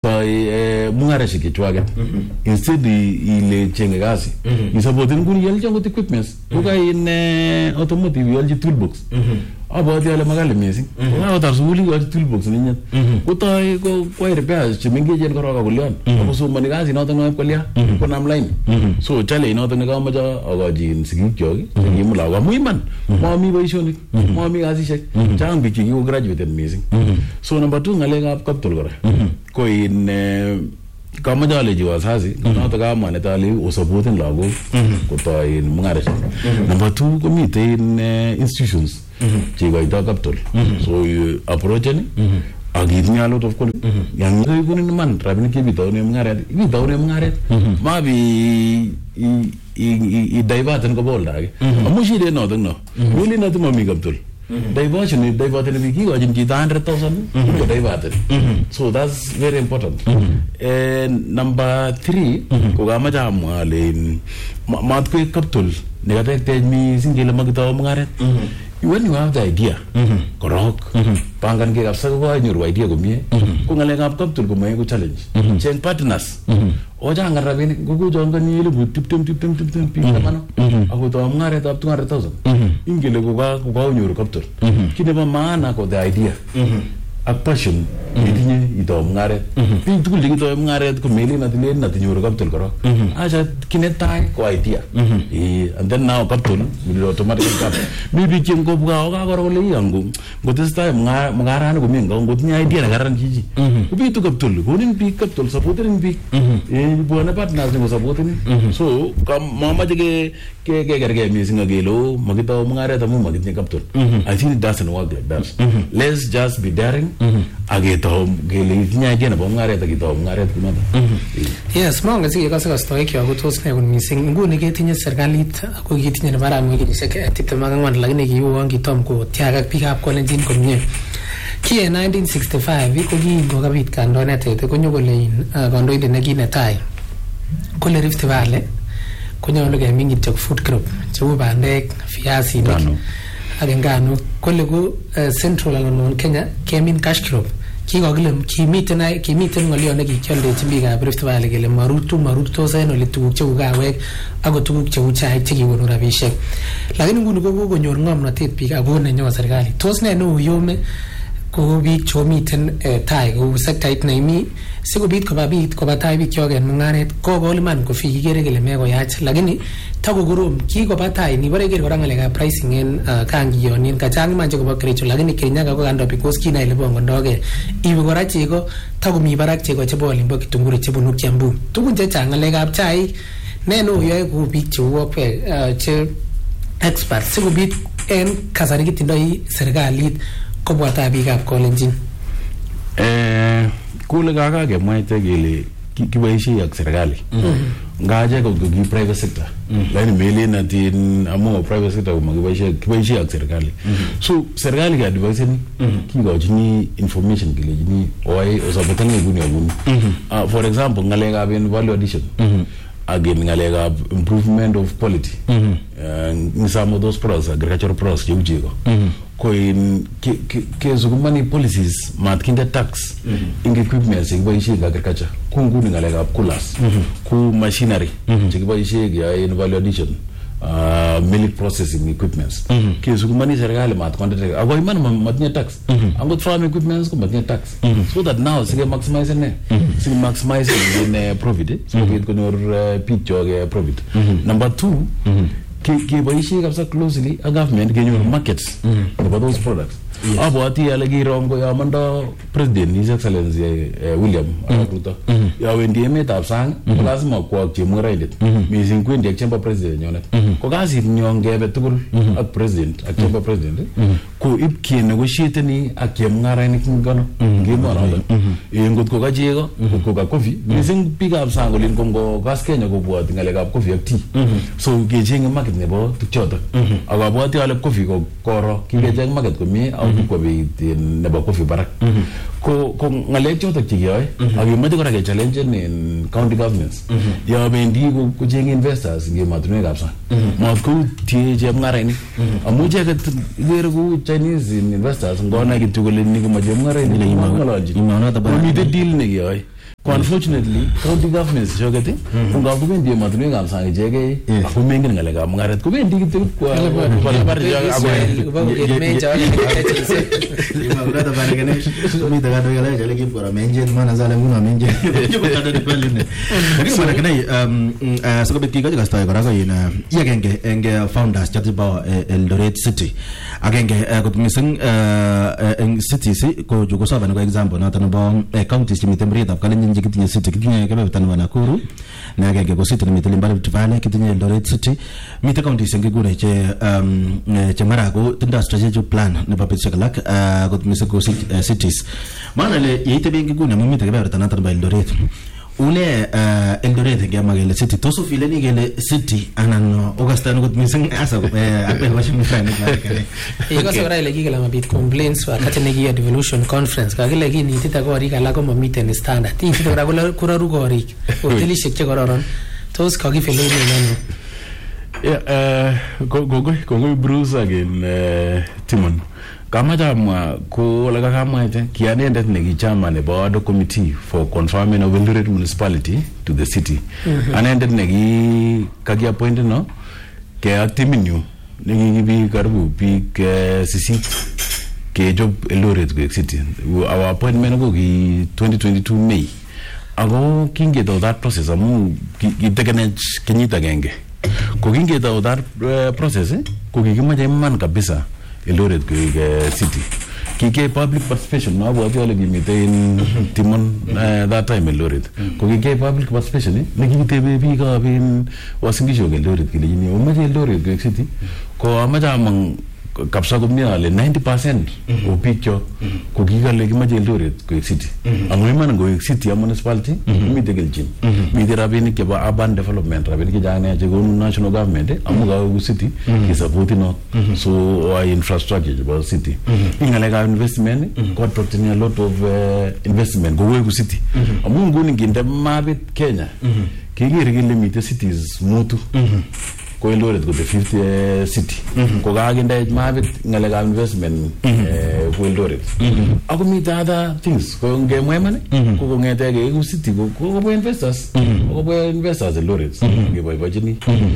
mungareshek chechwaget instead ile chenge kasi isapoten kuni yalchi angot equipments kokain automotive yalchi toolbox aboti ale makali mising kokakotar sukuli yalchi toolbox ninyet kotoi koyai repairs chemengechen korok akolyon akosomani kasi notok noib kolya konam line so challenge notok nekamache akochin sigikyok chekimu lagok amu iman mami boisionik mami kasisiek chang biik chekikograduated mising so number 2 ngalekab capital kora ko in kamache alechi wazazi notok kamwa netale usapoten lagok kotoi mungareshek number 2 komiten institutions cheikoito capital so approacheni akitinye a lot of quality yang koikunin man rabinik chebitoune mungaret mabi i-diverten koba olda age amu shidet notok no wili notok mami capital diverten biik kikochin chito 100,000 ko diverten so that's very important number 3 ko kamache amwa ale matkoik capital nekatektech mising kele makitau mungaret when you have the idea korok pangan ke kapsa ko nyoru idea komie ko ngalekab capital ko mai ko challenge change partners oja ngar rabinik ko jongani ile 20 pimano ako to mungaret up 200,000 ingele ko ka nyoru capital kineba maana ko the idea a passion itinye ito mungaret biik tugul chekito mungaret ko meli na tinyoru capital korok acha kinetai ko idea and then now capital will automatically come bibi chengo bwa okakoro kole yangu ngotestai mungarani komie ngotinye idea nekaran chichi bitu capital konin biik capital supporting biik bwana partners ngo supporting so mamache ke gerge mising agelo makito mungaret amu makitinye capital I think it doesn't work like that let's just be daring ageto gele tinya idea nebo mungaret akito mungaret kumata yes monga sike kasikastoik yo kotos ne kun mising nguni ketinye serikalit ako ketinye nebo ramwekishek 24 lakini kiwon kitom ko tiagak biikab Kalenjin komie ki 1965 ko kingo kabit kandoinatet konyokole kandoindet nekinetai kole Rift Valley konyolu kemin kityo food crop cheu bandek viazinik ak ngano kole ko central anan Kenya kemin cash crop kikokilem kimiten ngolyo nekikyoldechi biikab Rift Valley kele marutos en ole tuguk cheu kawek ako tuguk cheu chaik chekikonu rabishek lakini nguni ko kokonyor ngomnotet biik ako nenyo serikali tos ne neuyome ko biik chomiten tai kou sektait neimi sikobit koba tai biik choken mungaret kokoliman kofi kikere kele mekoyach lakini takokorom kikoba tai nibore kere kora ngalekab pricing en kangiyonin kachang iman chekobo Kericho lakini Kirinyaga ko kando because kinai ile bongondoge iwe kora cheko takomi barak cheko chebo olimbo Kitunguri chebunu Kiambu tugun chechang ngalekab chaik neno yoe ku biik cheuokwe che expert sikobit en kasari kitindoi serikalit kobwata biikab Kalenjin kule kakakemwaite kele kiboisie ak serikali ngaje ko ki private sector lakini melen atin amu private sector ko kiboisie ak serikali so serikali ka advise ni kikochini information kilejini oi osabotane guni aguni for example ngalekab value addition again ngalekab improvement of quality in some of those products agricultural products cheuchego ko in kezukumani policies matkinde tax in equipment chekiboisie agriculture ku nguni ngalekab coolers ku machinery chekiboisie in value addition milk processing equipments kezukumani serikali matkonde ako iman matinye tax angot farm equipments ko matinye tax so that now sige maximize in profit so get konor picture profit number 2 kiboisie kabisa closely a government kenyor markets for those products abwati ale kirongo yamondo president his excellency William Ruto yawendi emetab sang lazima kwak chemungaraindet mising kwendi ak chamber president nyonet ko kasit nyongebe tugul ak president ak chamber president ko ipki negotiate ni ak chemungaraindet ngono ngemono ngot ko kachego ko ka coffee mising biikab sang olin kongo gas Kenya kobwati ngalekab coffee ak tea so kechenge market nebo tukchoto ak abwati ale coffee ko koro kikecheng market komie kwa beit nebo coffee barak ko ngalek chotok chekiyoe ak yomoche kora ke challenge in county governments ya bendi ko cheng investors ngematunwekab sang mat ko tie chemung'arainik amu icheket ikere kou Chinese investors ngona kityo kole ni komache mung'arainik ngololji mite deal nekiyoe Unfortunately, county governments choketi unga kubendi matunwe kam sang jege aku mengen ngale kam ngaret kubendi kitu kwa bar jaga aku Imagurata bana kene mi daga do yala jale ki pora menje mana zale nguna menje juko tada de peline lakini bana kene soko betki ga sta ko raga ina yagenge enge founders chati ba Eldoret City agenge ko mising cities ko juko sa bana ko example na tan ba counties chimite mrita kalen kitinye city kitinye kebe tanwa Nakuru na agenge ko city miteli mbali Valley kitinye Eldoret City mite county senge gure che marago tinda strategic plan ne papet sekalak ko mise ko cities mana le yite bengi gune mo mite kebe tanwa tan ba Eldoret une Eldoret ge magele city toso file ni gele city anano Augustan ko mise asa ape washi mfano kale iko sora ile kigela mabit complaints wakati negi devolution conference kagile gini tita ko rika la ko mamiten standard tita ko kura rugorik hotelishek che kororon tos kagifelo ni nano go Bruce again Timon kama jamwa ko laga kama ite kianendet nekichama nebo committee for confirming of Eldoret municipality to the city anendet neki kagi appointed no ke actiminyu nekibi karibu big sisit ke job Eldoret go city our appointment go ki 2022 May ago kingeto that process amu kitekene kenyita genge ko kingeto that process ko kikimaje man kabisa Eldoret go city kike public participation no abo ati gimite in Timon that time Eldoret ko kike public participation ne kitebe bi ka bin wasingisho Eldoret kile ni umaje Eldoret go city ko amaja mang kapsa gumnia le 90% o picture ko gigale kimaje Eldoret go city amwe man go city a municipality mi de geljin mi de rabini ke ba urban development rabini ke jane je go national government amuga go city ki support no so infrastructure about city ingale ga investment contracting a lot of investment go go city amungu ni nginde mabit Kenya kigiri gile mi de cities mutu ko Eldoret go the 50th city ko ga agenda mabit ngale ga investment ko Eldoret ako mi other things ko ngemwe mane ko ngete ge go city ko investors Eldoret ge boy bajini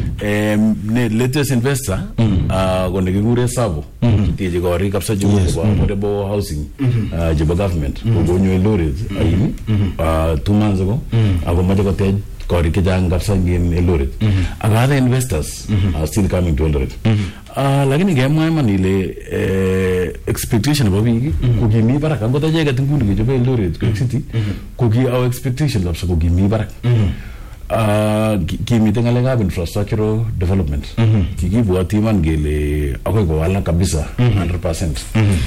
ne latest investor go ne gure sabo tije go ri kapsa ju ko affordable housing je government ko nyu Eldoret ayini 2 months ago ako maje ko tej Kori kijang kapsa in Eldoret. Other investors are still coming to Eldoret. Lakini gemwa manile expectation babi kugi mi barak angota jega tingundu ke jobe Eldoret ko city kugi our expectation lapsa kugi mi barak ki mi tengale ga infrastructural development kigi buati man gele akoy ko wala kabisa 100%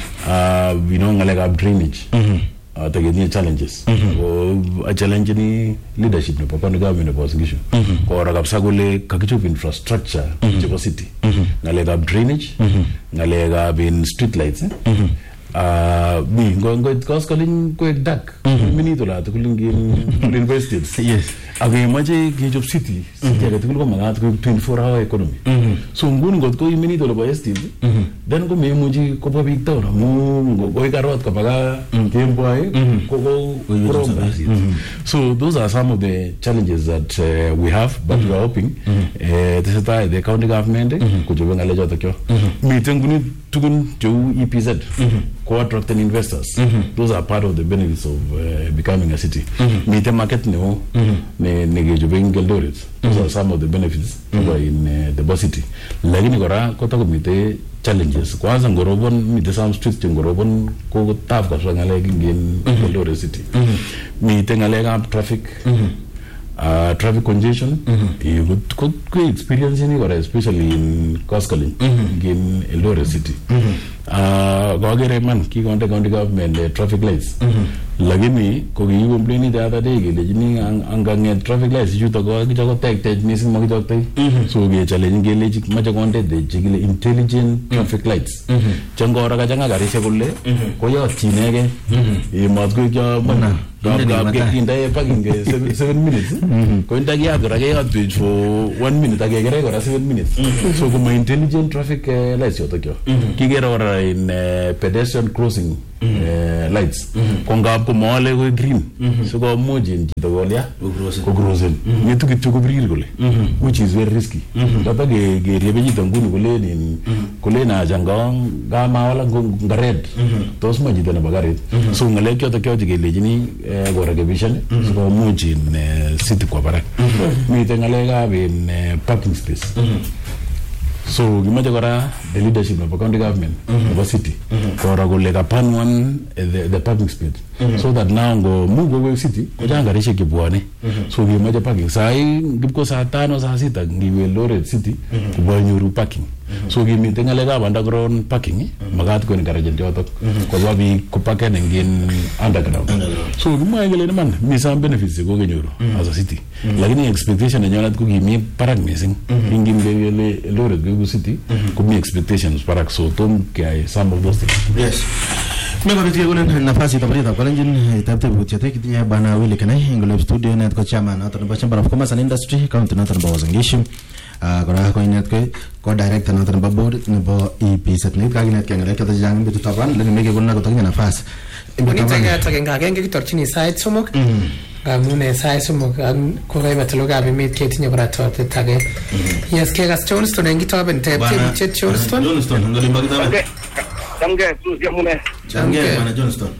we know ngale ga drainage the challenges a challenge ni leadership ne papa no government opposition ko ra kapsa gole kakichup infrastructure je city ngale ga drainage ngale ga bin street lights bi ngo kalin ko dak minito la to kulingin invested yes age maje ke city ga to ko magat ko 24-hour economy so ngun ngot ko minito lo estate then ko me muji ko pa big town mo go garot ka baga tempo ay ko so those are some of the challenges that we have but we are hoping the county government ko jobe ngale joto kyo meeting guni tugun jo EPZ co attracting investors those are part of the benefits of becoming a city meeting market ne jobe Eldoret those are some of the benefits in the city lakini gora ko ta ko mite challenges kwanza ngorobon mite some streets ngorobon ko taf ka ngale ngin Eldoret city mite ngale ga traffic congestion you could experience any or especially in Koskali in Eldoret city gogere man ki county government traffic lights lagini ko gi complain the other day gele jini angang traffic lights you to go take missing mo gi so ge challenge gele jik ma jagonde de jigile intelligent traffic lights jangora ga janga gari se gulle ko yo tinege e mat go ja mana gab ge tinda e pagin ge 7 minutes ko inda gi agra ge at for 1 minute age gere go 7 minutes so ko intelligent traffic lights yo to ki gere ora in pedestrian crossing lights ko ngab ko mole ko green so ko moje chito golya ko grosen yetu kityo ko birir kole which is very risky tata ge riebe chito nguni kole na jangong ga mawala ngared tos mo chito na bagaret so ngale kyoto kyoto gelejini gorekebishan so ko moje city kwa barak mite ngale ga bin parking space so gimaje kora the leadership of the county government of the city kora kole kapan one the parking space so that now go mungo we city ko janga rishe kibwane so gimaje parking sai gipko saa 5 saa 6 ngiwe lore city kubanyuru parking so gimite ngale ga underground parking magat ko ni garage joto ko babi ko parking ngin underground so gimay ngale man mi some benefits ko genyoru as a city lakini expectation nyona ko gimi parak missing ngin ngele lore go city ko mi expectations parak so tom kay some of those things yes mega bitia kuna nafasi tabarita kwa njin tabte butiate kitia bana wili kanai ngolo studio net ko chairman atana ba chamber of commerce and industry county natana ba wazangishu kora ko inet ko director natana ba board ne ba EP setnet ka inet kengale ka tajang bitu taban le mege kuna ko tanya nafasi Ngitaka takenga genge kitorchini side somok amune side somok ko ga batloga be mit ketinye brato tage yes ke gas Johnston ngitoben tep chet Johnston ngoli mbagita Jamge tu jamune jamge bana Johnston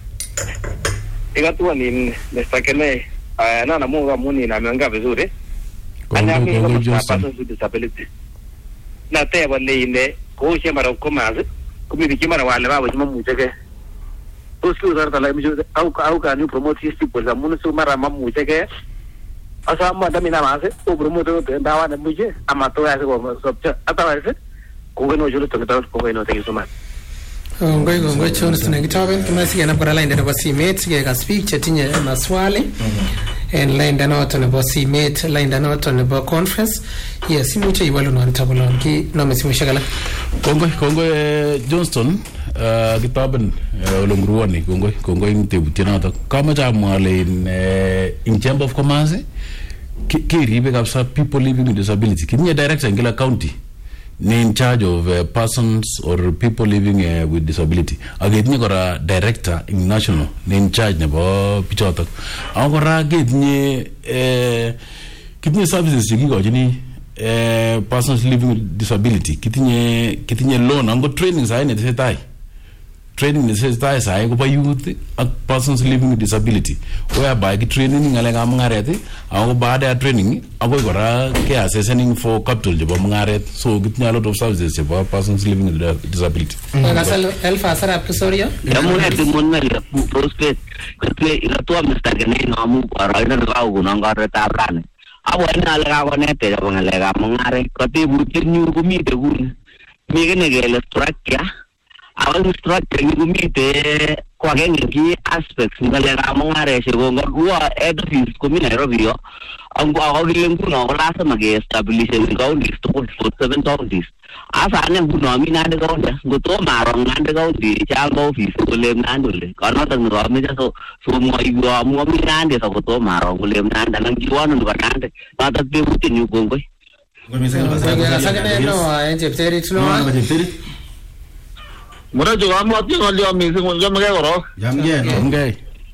igatu ni nestakene na munga muni na menga vizuri anyami na person with disability na teba leine ko shemara komaze kumidi kimara wale babo chimamujeke usu zarta la miju au ka ni promote history por la munu sumara mamujeke asa madami na mase o promote no ndawa na muje amato ya ko sobcha atawase ko no julu to ko no te sumara ngoy Johnston ngitoben kimasi yana para line nebo simet sige ka speak chetinye maswali en line noto nebo simet line noto nebo conference yes simuche iwalu no tabulon ki no mesimushagala kongo Johnston kitaben olongruani kongo ingtebutie noto kama chamwale in chamber of commerce kiribe kabisa people living with disability kinye director in kila county in charge of persons or people living with disability agetinye kora director in national in charge nebo pichotok akora getinye services chekikochini persons living with disability kitinye loan ango training sai netesetai sai ko youth ak persons living with disability whereby ki training ngale ga mangaret ako baada ya training ako kora ke assessing for capital jebo mangaret so kitinye a lot of services jebo persons living with disability ngasal elfa sarap kisoria yamune timunna ya prospect kete ilatua Mr. Gene no amu para ina ga ugo ngare tabrane abo ina la ga nete jebo ngale ga mangaret kati butir nyu gumite gun migene gele structure awal structure ni gumite kwa gengi aspects ngale ga mangare se go ngwa edifis ko mi Nairobi yo ango agile nguno la sa mage establish in counties to 7 counties asa ne nguno mi na de county go to marong na de county chango office ko le nandole kana tang ro mi so mo igo mo mi na de so to marong ko le nanda nang jiwano no banande ta ta be buti ni go ngoi ngoi mi sa ba sa ne no jepteri no mura juga mo ati ngali ami sing jam ge goro jamge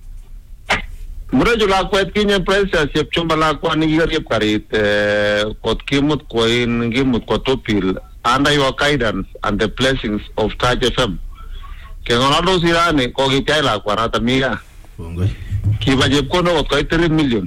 mura juga kwet kinye pressure sep chumbala kwa ni gari karit kot kimut ko in gimut ko topil under your guidance and the blessings of Taj FM ke ngono sirane ko gitaila kwa rata miga ngoi ki baje ko no ko 3 million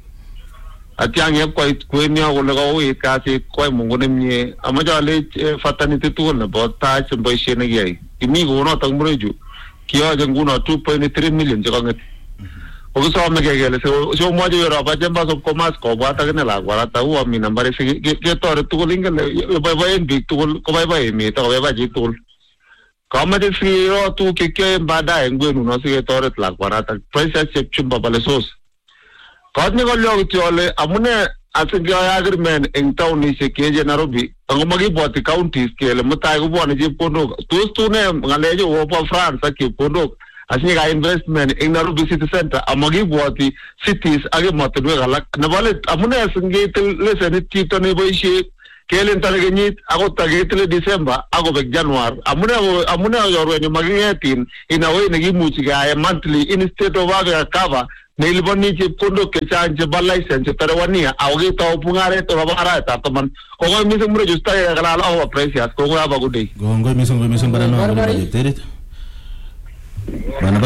atiang yep ko ni ko lo wi ka si ko mungu ne amaja le fatani tu na bota chumbo shene gai kimi go no tang mreju kiyo janguno 2.3 million jaganget ogo so me gele so mo jo ro ba jamba so commerce ko ba ta ne la gwa ta u mi number se ke to tu lingale ba en big tu ko ba mi to ba ji tu kama de fi ro tu ke ba da en gnu no se to la gwa ta price se chumba bale sos Kadni gollo gutiole amune asingya agreement in town ni se keje Nairobi angomagi boti counties kele mutai go bone je pondo tu ne ngaleje wo pa France ke pondo asiga investment in Nairobi city center amagi boti cities age motwe galak na bale amune asingye lesen tito ne boishi kelen tare kenyit akot taketile December akobek January amune yorwenyu makingetin in a way nekimuchi kaya monthly instead of age cover neiliponi chepkondok chechang chebo license chetare 1 year akokitau pungaret nebo arawetab taman kongoi mising mure justai kalala akobo precious kongoi aba good day kongoi mising barano terit bana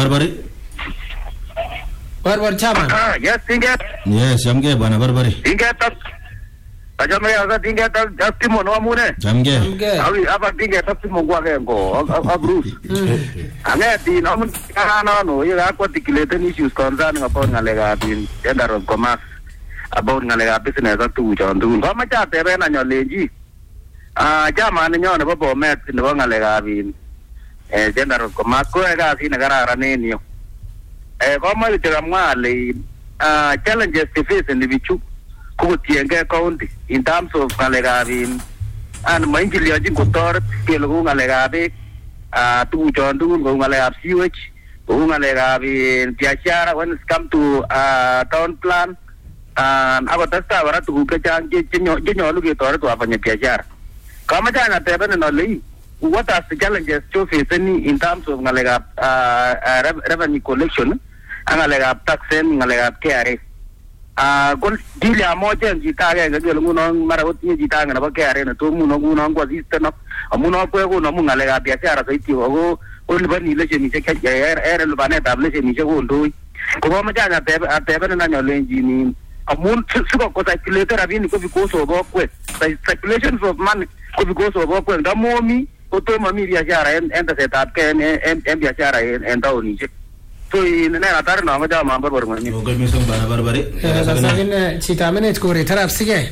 Barbar chairman. Yes, Tinget. Yes, jamge bana barbari. Tinget tak. Aja me asa Tinget tak justimo no amune. Jamge. Awi apa Tinget tak timo gua ke ko. Abru. Ane di no mun kana no ya ko tikilete issues concern ngapon ngalega din tender of commerce about ngalega business tu jondu. Ko ma cha tebe na nyoleji. Chairman nyo ne bo met ne ngalega bin. Tender of commerce ko ga si negara ranenio. Kama itaramwale challenges to face in the Vichu Kutianga County in terms of Galegavin and Mangilia Jinkotor, Kilunga Legabe, two John Dun, Gungalab sewage, Gungalegavin, Piachara, when it's come to town plan, and Avatasta to Kachan, Genio Lugator to Avanya Piachara. Kamajana Teban and Oli. What are the challenges to face in terms of Galega revenue collection? Ngalega taxen ngalega kare gon dilia moje jitare ngel muno marawut ni jitanga na kare na to muno ngo sistema muno ko no ngalega biashara saiti go ulbani le ni se ka era lubane table se ni se go ndo ko ma jana tebe na nyolenji ni amun suko ko calculator abini ko because of ko circulation of money ko because of ko da momi ko to mami biashara en ta setup ke en biashara en ta oni so in na tar na ma jama barbar mani kongoi mising bana barbari. Sakin cita menit ko re tarap sige.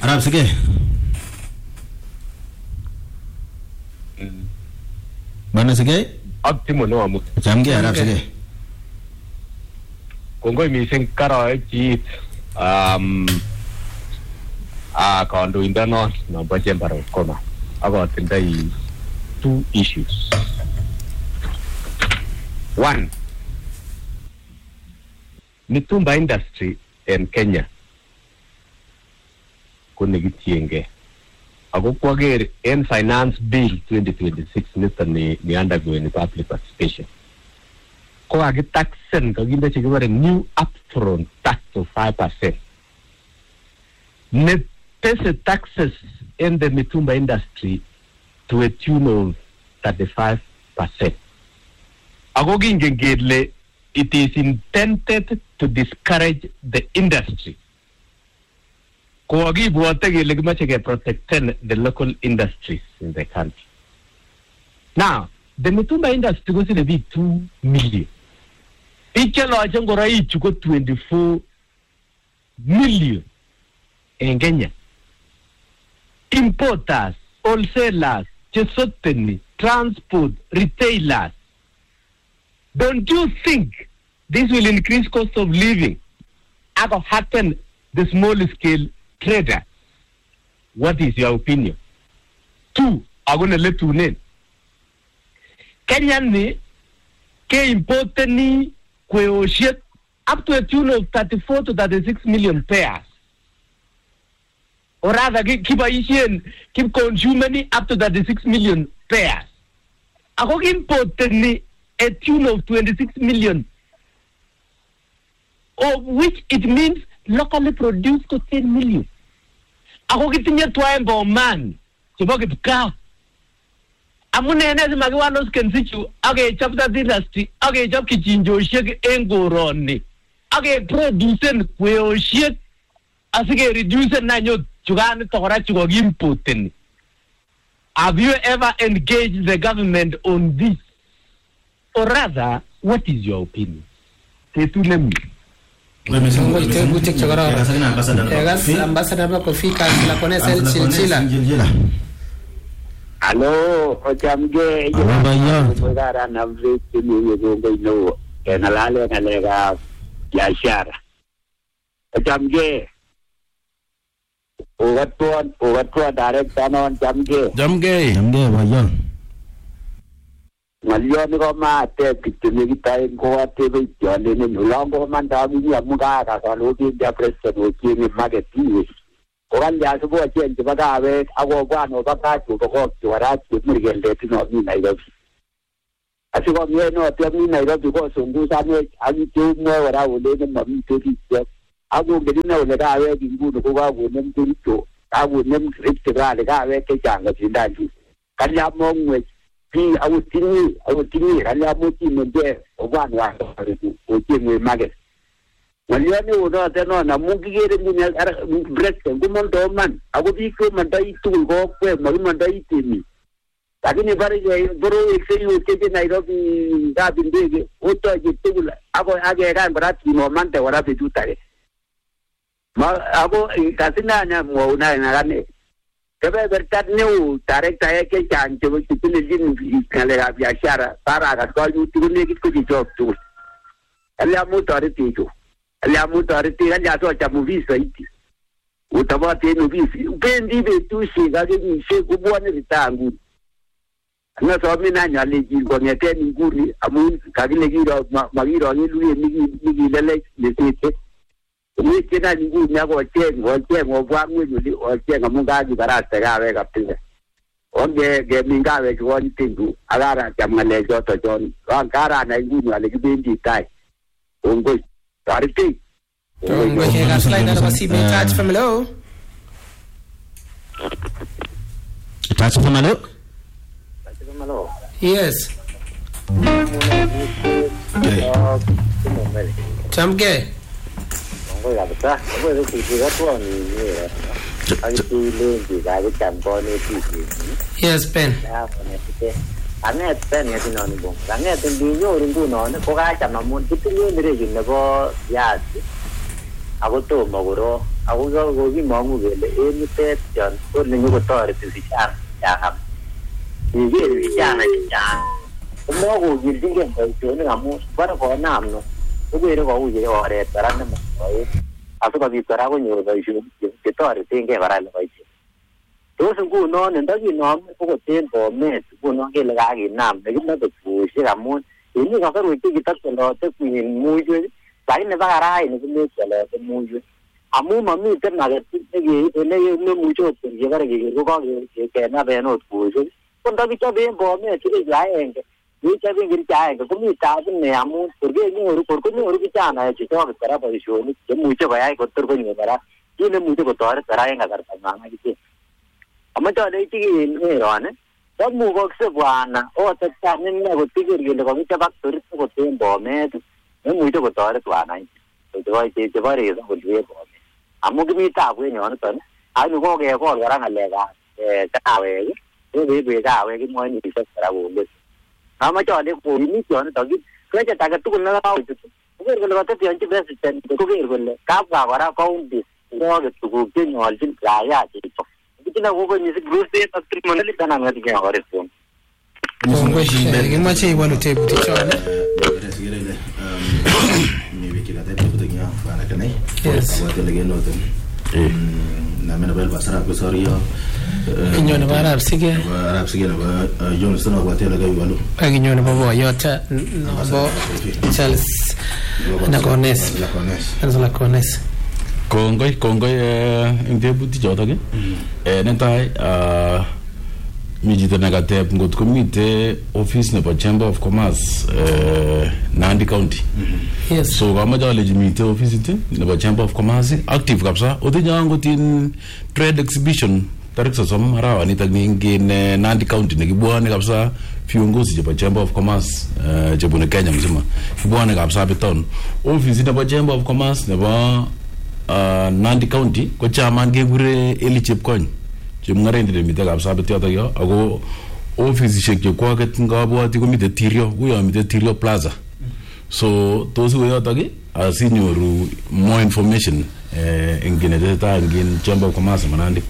Mana sige? Optimo no amu. Jamge arab sige. Kongoi mising kara ji kondo indano na bajem baro koma. About tindai 2 issues. 1. Mitumba industry in Kenya kunigitienge ako kwagere in finance bill 2026 nitani ni undergoing public participation ko agi taxen ko ginde chigore new upfront tax of 5%. Net pese taxes in the mitumba industry to a tune of 35%. Ako gingengele it is intended to discourage the industry. Koagi buategi legmachege protecting the local industries in the country. Now, the mitumba industry goes to be 2 million. Each lojangora each go 24 million in Kenya. Importers, wholesalers, chesoteni, transport, retailers. Don't you think this will increase cost of living? Ever happen the small scale trader? What is your opinion? 2, I'm going to let you know. Kenyan ni ke imported ni kwe up to a tune of 34 to 36 million pairs. Or rather, keep consuming up to 36 million pairs. Ako imported ni a tune of 26 million, of which it means locally produced to 10 million. Ako kitinya tuwaembo man, chibokit ka. Amune enezi magiwanos kensichu, age chapter industry, age chap kichinjo shek engoroni, age producen kweo shek, asige reducen na nyo chugani tokora chugog importen. Have you ever engaged the government on this? Or rather, what is your opinion? Tetulemi. Ambassador ba kofika la konesa el chilchila. Hello, Ojamge. Mugara na viti ni yego no. Kenalale nalega biashara. Ojamge. Ugatwa director na Jamge bayan. Malioni ko mate kitumi kitai ko ate be jole ni ulango manda bi ya muga ka ka lo bi ya president o ki ni market Kokan ya subo chen chebo kawek ako bwan obaka chu ko chuarat chu murgelde tino mi Nairobi. Asiko mie no te mi Nairobi ko sungusa ne ani tu mo wala wole ne mami tu ti. Ako gedina wala kawek ingu ko ga wonem tu to. Ka wonem riptira le kawek ke janga tindanji. Kan ya mo ngwe ti awutini kan ya mo ti mbe obwan wa o ti ngwe mage. Waliani udah teno na mungkin ni break gumon doman aku pikir mandai itu go kue mari mandai ini tapi ni baru ekseyu keje Nairobi da bindege oto gitu aku age kan berarti no mante wala bejuta ma aku kasina nya mau na kan kebe bertat new tarik saya ke chancho itu ni jin kale biashara para kan kalau itu ni gitu job tu ala mu tariti tu ala mu tariti kan jatuh macam visa itu utama tenu visa upendi betu shiga ni sheku bwana ritangu na so mina nyale ji ko ngete ni nguri amun kagile giro magiro ni luye ni lele ni tete ni kena ni nguri nyako chengo bwangu ni o chenga munga ji barata gawe kapile onge ge mingawe ko ni tingu agara jamale joto jon angara na nguri ale kibendi tai ongo tariti ongo ke gaslai na basi be touch from hello touch from hello. Yes. Chamke. Không có sao, không có cái gì rất là nhiều. Anh đi lên thì cái chạm con này thì. Yes, Ben. Anh ấy Ben này thì nó đi bông. Anh ấy thì đi nhiều đến nó có cái chạm nó muốn cái gì nữa thì nó có giá. Aku tu mau guru, aku kalau gigi mau gule, ini teh jangan, kau nengu betul itu sih jangan. Gigi jangan. Semua gigi tinggi kalau ni kamu, baru kau nam no, kau itu kau gigi orang terang nama, aku kalau terang kau nyuruh kau itu, betul itu tinggi barang kau itu. Terus aku no, nanti nam, aku tempo met, aku no ke lagi nam, lagi nak tu kamu, ini kau kan itu kita kalau tu muncul. Lain ni baharai ni pun jalan temuju. Amu mami tu nak ni muncul tu, dia kata gitu, kau kena benar tu. Pun tapi cabai bomnya ciri lain. Dia cabai gini cai, kau ni cabai ni amu pergi ni orang kita na, cakap apa cara berisio ni, dia muncul bayar kotor kau ni bara. Dia muncul kotor, cara yang agak terpanjang gitu. Amu tu ada ciri ni orang ni. Tapi muka sebuahna, oh tetap ni aku pikir gitu, kau kita bak turis kau tu bomnya tu. Muy to kotor tu anai. Tu vai re ko je ko. Amu ki mi ta kwe nyon ton. Ai nu ko ge ko ra ngale ga. Ta we. Be ga we ki mo ni sa ra bu. Ama cho de ko ni jon to ki. Ko ja ta ka tu na ra. Ko ge ko ta tian chi bes ten. Ko ge ko le. Ka ga ra ko bi. Ko ge tu ko ke nyol jin la ya ji to. Ki na ko ni se group de ta tri monali ta na ngati ge ore ko. Ongo shi ma che walu te bu ti chone. Maybe kita tadi betul ya, para kenai. Yes. Awak lagi nonton. Nama bel basara aku sorry ya. Inyo na Arab sige. Arab sige na John Stone awak lagi walu. Inyo na bo yo ta bo Charles Lacones. Lacones. Kongoi inte buti jota ke. Nentai mijito nagatep ngot komite office nebo Chamber of Commerce Nandi County. Yes. So kama jale jimite office ite nebo Chamber of Commerce active kabisa. Ote jango tin trade exhibition tarik sosom harawa ni tagingine Nandi County nekibwane kabisa viongozi jeba Chamber of Commerce jebune Kenya mzima. Kibwane kabisa beton. Office nebo Chamber of Commerce nebo Nandi County ko chairman gegure Eli Chepkony. Jumngare ndile mite kabisa betyo yo ago office shek kwa ket ngabwati ko mite Tirio uyo mite Tirio Plaza. So those who are talking asinyoru more information ingine data ingin Chamber of Commerce manandi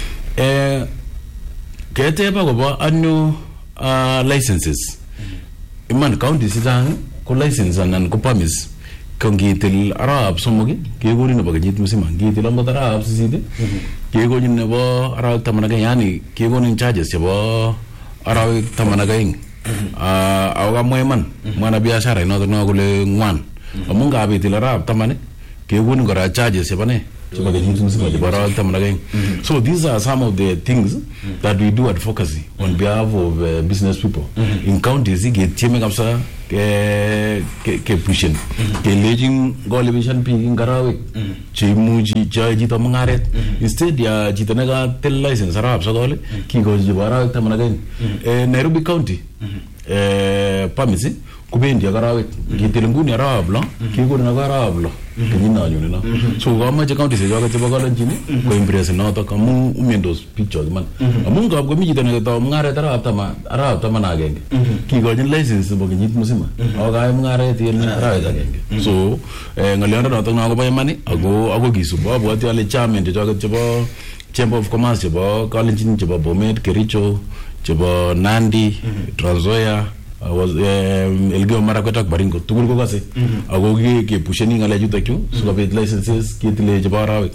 kete ba go annu licenses iman county sitang ko license anan ko permits kongitil arab somogi kegori no bagajit musima gitil am arab siside kegoni ne bo arab tamanaga yani kegoni charges bo arab tamanaga ing awaga moyman mana biashara no gole ngwan amunga bitil arab tamane kegoni gora charges bane chebo kenyit mzima chebo arawek 12. So these are some of the things that we do advocacy on behalf of business people in counties. Getieme kabisa ke pushen ke lejing golibishan piging garawek chimuji chito mungaret instead ya chito nega tel license arab sagole kigoji barawek 12. Nairobi County pamisi kubendi garawek gitelenguni arab lo kigoni na garab lo kenyina nyune na so gamaje county se joga tiba gala jini ko impress na to kamu umendos pictures man amun gab gomi jito ne to mungaret arab tama na genge kigoji license bo kenyit musima aga mungaret yen arab agenge so ngalianda na to na go bayamani ago gisubo abwati ale chairman de joga tiba Chamber of Commerce chebo Kalenjin chebo Bomet Kericho chebo Nandi Trans Nzoia was Elgeyo Marakwet ak Baringo tugul ko kase ago ke pusheni ngale juta kyu so kabet licenses kitile chebo arawek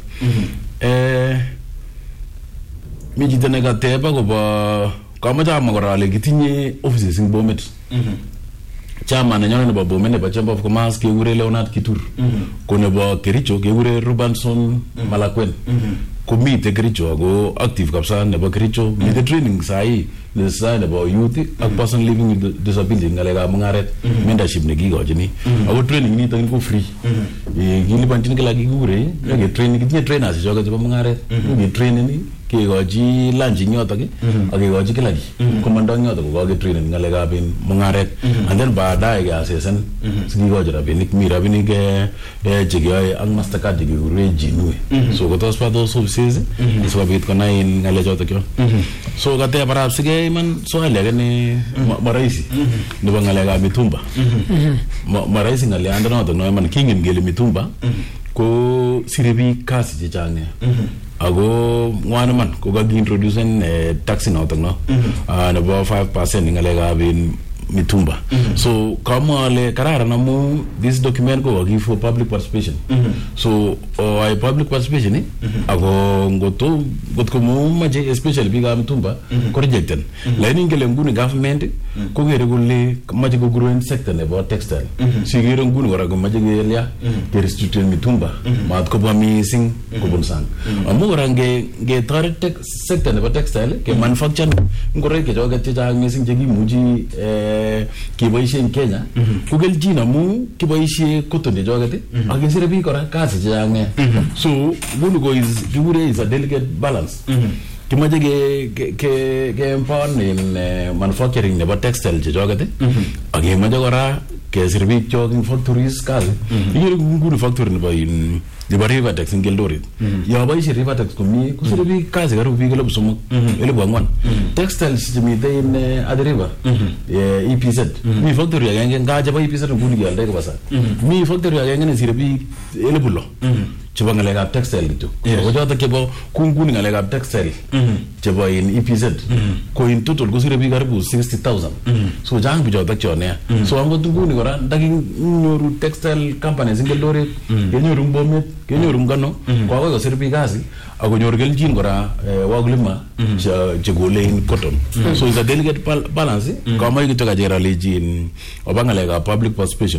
mi jitane ga teba go ba kamaja magorale gitinye offices in Bomet chairman nyone nebo Bomet nebo Chamber of Commerce ke ure Leonard Kitur ko nebo Kericho ke ure Rubanson Malakwen kumite Kericho ago active kabisa nebo Kericho mi the training sai the side about youth a person living with disability ngalega mungaret mentorship ne gigojini ago training ni tan ko free gilipan tin kala gigure ke training ki trainers joga jaba mungaret ni training ni ke goji lunch nyota ke age goji kala gi commandant nyota ko ge training ngalega bin mungaret and then baadaye ga season sigi gojira bin mi rabini ke jigay ang mastercard gigure jinue so go tos pa those services is what bit kona in ngale jota kyo so gate para sige man swali gani maraisi ndo bangalega mitumba maraisi ngalianda no to no man kingin gele mitumba ko sirebi kasi jijane ago ngwana man ko ga introducing taxi no to no and about 5% ngalega bin mitumba so kama le karara na mu this document go give for public participation so I public participation ago ngoto gotko mu maje especially biga mitumba ko rejected la ngele nguni government ko gere gulle maje go growing sector ne about textile si gere nguni wara go maje gelia ke restrict mitumba ma ko ba missing ko bonsang amu wara ge tare sector ne about textile ke manufacture ngore ke joga tija missing jegi muji kiboishe in Kenya kugel jina mu kiboishe cotton de jogate agisire bi kora kasi jange so gulu is gure is a delicate balance kimaje ke empower in manufacturing ne textile je jogate age maje kora ke sirbi jogging factories kal yiri guru factory ne ba in the Rivertex in Gildoret ya ba shi Rivertex ko mi ku sirbi kasi garu bi gelo sumu ele bangwan textiles jimi de in adriva EPZ mi factory ya nga jaba EPZ nguni gal de basa mi factory ya ngene sirbi ele bullo chaba ngale ga textile gitu o jota ke bo kunguni ngale ga textile chaba in EPZ ko in total go sirbi garbu 60,000 so jang bi jota chone so amgo nguni gora dagi nyoru textile companies in Gildoret nyoru Bomet kenyoru ngano kwa go sirbi gazi ago nyoru gel jin gora waglima je gole in cotton so is a delicate balance kama ikitoka jera lejin obangale ga public participation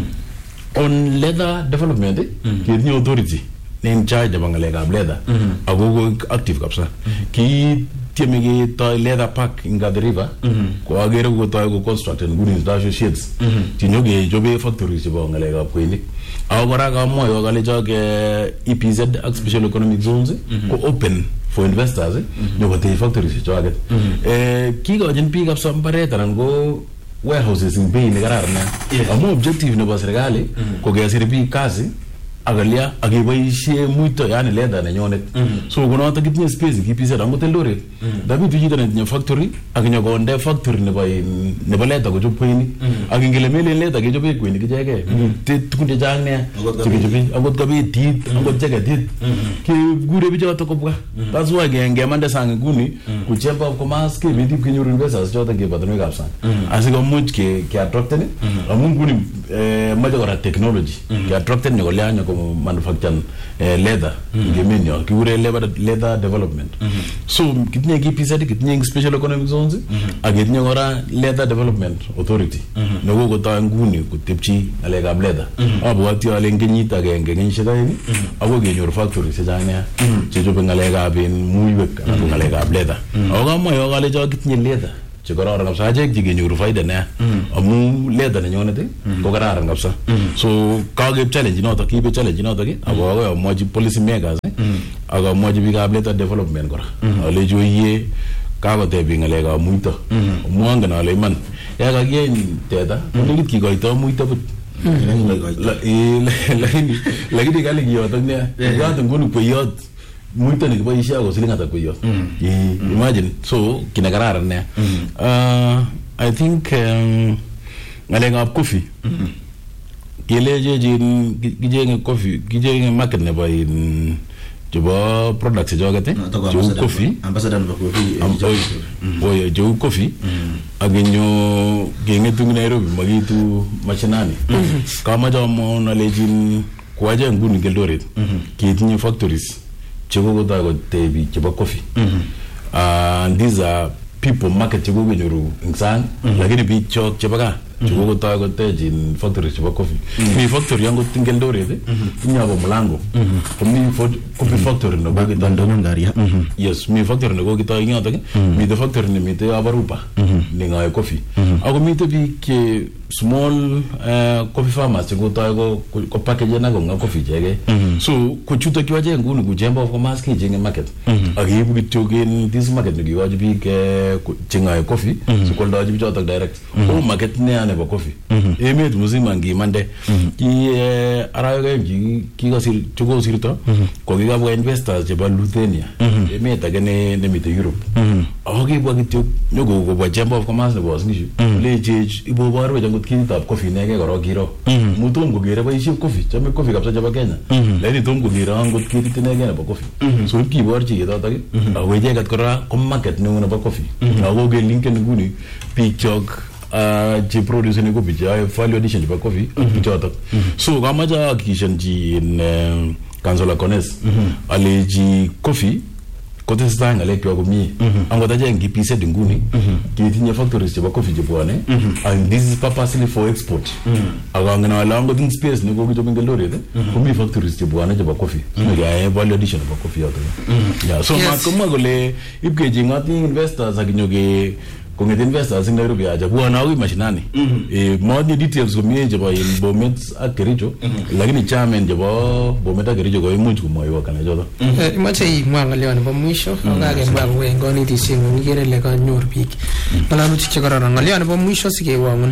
on leather development ki new authority in charge of bangalega leather ago active kapsa ki tiemege to leather park in the river ko agere go to go construct and good industrial sheds tinyoge jobe factories je bangalega ko ni awara ga moyo gale joge EPZ special economic zones ko open for investors nyogo te factories joge ki go jin pick up some pareta ngo warehouses in Bay Negararna. A more objective no serikali ko ga sirbi kazi agalia agibaishe muito yani leda na nyone so kuna wata kitnya space kipisa rango telore dabi tujita na factory aginyo gonde factory ne ba leda ko jopoini agingele mele leda ke jobe ko ni kejege te tukunde jangne jobe agot gabe tit agot jaga tit ke gure bi jota ko bwa that's why genge mande sang guni ku Chamber of Commerce ke bidi kinyo investors jota ke badno ga san asigo much ke attracted amun guni majo ra technology ke attracted ne golia ko ko manufacture leather ngemenyo kikure leather development so kitinye KPZ kitinye special economic zones ak kitinye kora leather development authority neko kotoi nguni kutepchi ngalekab leather abwati ale eng kenyit agenge kenyisiek aeng ako kenyor factories chechang nea chechobe ngalekab muiwek anan ko ngalekab leather ako kamwa kale cho kitinye leather che kararan kabisa achek chikenyoru faida nea amu leather nenyonet ko kararan kabisa so kakeib challenge notok kiibe challenge notok ako akoi amwachi policy makers ak amwachi biikab leather development kora alechi oyie kakoteb ngalekab muito amu angen ale iman yakakiyeny teta konekit kikoitoi muito buch lakini kale kiyotok nea yotok nguni kweyot muito nikiboishe ako siling ata kweyot imagine so kina kararan nea I think ngalekab coffee kelechechin kichenge coffee kichenge market nebo chebo products chechoket cheu coffee ambassador nebo coffee cheu coffee akinyo kengetu Nairobi makitu mashinani kamache amwaun alechin kwache nguni Eldoret ketinye factories chekokotoi kotech biik chebo coffee and these are people market chekokenyoru eng sang lakini biik chok chebo gaa chekokotoi kotech factories chebo coffee mi factory angot eng Eldoret tinye ako Mlango komi coffee factory nebo Ndongaria yes mi factory nebo kitoi eng yotok mite factory nemite Abarupa nengoe coffee ako mite biik che small coffee farmers chekotoi ko package na konga coffee cheke so kochuto kiwache nguni ku Chamber of Commerce kechenge market akiibu kityo in this market nekikochi biik chengoe coffee sikwoldochi bichotok direct o market nea nebo coffee emet mzima ngimande ki arawek kikosir chekosirto ko kikabwa investors chebo Lithuania emet age nemite Europe ako kibwa kityo nyokobwa Chamber of Commerce nebo Singishu lechech iboborwech angot kititab coffee neke korok kiro mutom kokere boisie coffee chome coffee kabisa chebo Kenya lakini tom kokere angot kitit ineke nebo coffee so kiborchi ketotok ako icheket kora ko market neo nebo coffee ako kelinken nguni biik chok che produce ni coffee che value addition chebo coffee bichotok so kamache akikishanchi in Councilor Kones aleji coffee kotestai ngalek kwak komie angot achek KPZ nguni ketinye factories chebo coffee chebwane and this is purposely for export ako angen ale angot in space nekokichob eng Eldoret komi factories chebwane chebo coffee nekeae value addition chebo coffee yotok so makomwa kole ipkechengot investors akinyoke kongete investors ing Nairobi aja bwana akoi mashinani matinye details komie chebo Bomet ak Kericho lakini chairman chebo Bomet ak Kericho koimuch komwoiwo kana choto imache imwa ngalyo nebo mwisho akakemwa kowen konetisiet ngung ikere ile kanyor biik ngalalutik chekororon ngalyo nebo mwisho sikewongun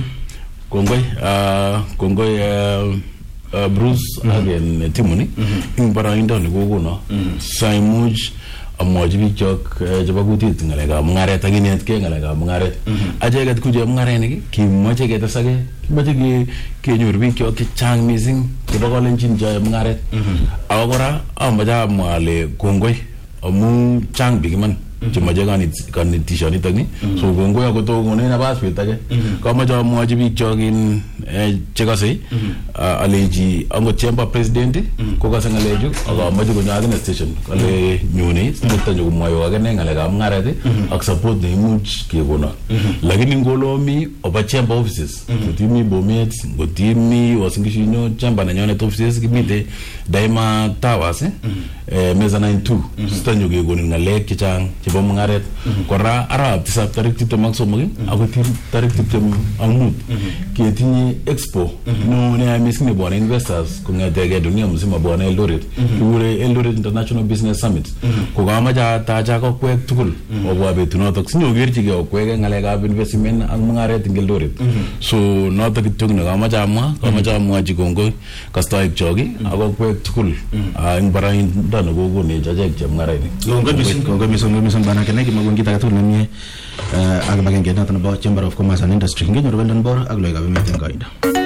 kongoi Bruce again Timoni ing baraindo nekokono saimuch amwachi biik chok chebo kutit ngalekab mungaret akinetkei ngalekab mungaret acheket ku chemung'arenik kimache ketesake kimache kenyor biik chok chechang mising chebo kalenjin choe mungaret ako kora amache amwa ale kongoi amu chang biik iman chemache kanetishonitok ni so kongoi ako tokonech nafas bet age kamache amwachi biik chok chekase alechi angot chamber president kokase ngalechu akamache konyo akine station kale nyone simutanyo komwoiwo akine ngalekab mungaret ak support neimuch kekono lakini ngolomi oba chamber offices ngotimi Bomet ngotimi Wasingishinyo chamber nenyonet offices kimite Daima Towers meza 92 sitanyo kekonin ngalek chechang chebo mungaret kora arab tisab tarik 23 ako tarik 25 ketinye expo no ne amisini bwana investors kungatege dunia mzima bwana Eldoret kure Eldoret International Business Summit ko kamaja taja ko kwek tugul obwa betunotok sinyogerchige okwek ngalekab investment ak mungaret ing Eldoret so notok kityo ne kamaja amwa chikongoi kastoik choki ako kwek tugul ing baraindo nekokonech achek chemung'arainik kongoi mising bana kenai kimagon kita katugul nemie ak magenge noton nebo Chamber of Commerce and Industry ngenyoru Weldon Bor ak loikab emet eng koindo